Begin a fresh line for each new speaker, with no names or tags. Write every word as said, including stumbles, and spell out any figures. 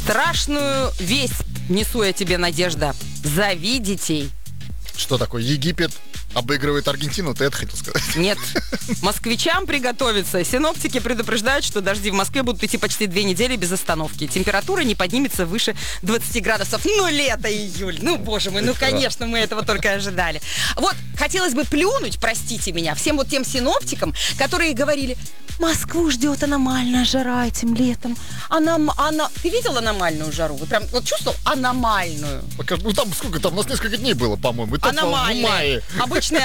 Страшную весть несу я тебе, Надежда. Зови детей.
Что такое? Египет обыгрывает Аргентину? Ты это хотел сказать?
Нет. Москвичам приготовиться. Синоптики предупреждают, что дожди в Москве будут идти почти две недели без остановки. Температура не поднимется выше двадцати градусов. Ну, лето, июль. Ну, боже мой, ну, конечно, мы этого только ожидали. Вот, хотелось бы плюнуть, простите меня, всем вот тем синоптикам, которые говорили: Москву ждет аномальная жара этим летом. Аном... Ана... Ты видел аномальную жару? Вы прям вот чувствовал аномальную?
Ну, там сколько? Там у нас несколько дней было, по-моему. И то, по-моему, в мае.
Аномальная.